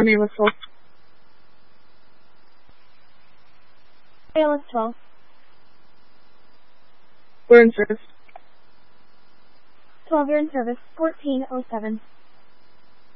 ALS 12. ALS 12. We're in service. 12, you're in service. 1407.